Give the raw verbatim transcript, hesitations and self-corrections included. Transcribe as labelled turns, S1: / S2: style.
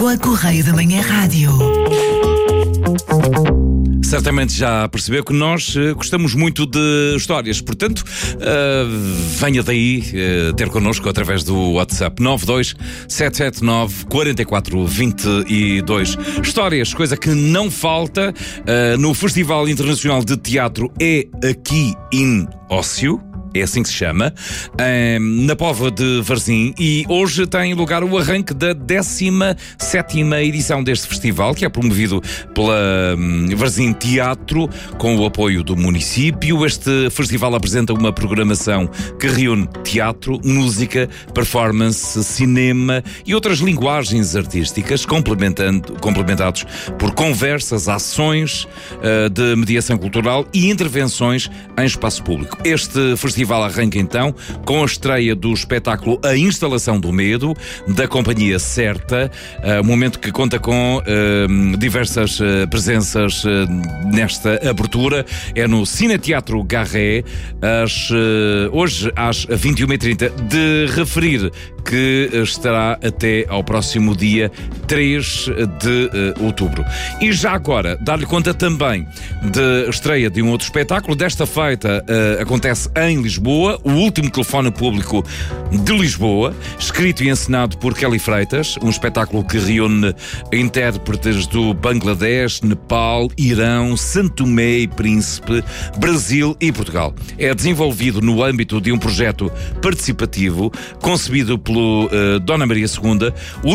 S1: A Correio da Manhã Rádio.
S2: Certamente já percebeu que nós uh, gostamos muito de histórias, portanto, uh, venha daí uh, ter connosco através do WhatsApp nove dois sete sete nove quatro quatro dois dois. Histórias, coisa que não falta uh, no Festival Internacional de Teatro É Aqui in Ócio. É assim que se chama, na Póvoa de Varzim, e hoje tem lugar o arranque da décima sétima edição deste festival, que é promovido pela Varzim Teatro, com o apoio do município. Este festival apresenta uma programação que reúne teatro, música, performance, cinema e outras linguagens artísticas, complementando, complementados por conversas, ações uh, de mediação cultural e intervenções em espaço público. Este festival O festival arranca então com a estreia do espetáculo A Instalação do Medo, da Companhia Certa, uh, momento que conta com uh, diversas uh, presenças uh, nesta abertura. É no Cineteatro Garré, às, uh, hoje às vinte e uma e trinta, de referir que estará até ao próximo dia três de uh, outubro. E já agora, dar-lhe conta também de estreia de um outro espetáculo. Desta feita uh, acontece em Lisboa, o último telefone público de Lisboa, escrito e encenado por Kelly Freitas, um espetáculo que reúne intérpretes do Bangladesh, Nepal, Irão, Santo Tomé e Príncipe, Brasil e Portugal. É desenvolvido no âmbito de um projeto participativo concebido pelo uh, Dona Maria segunda.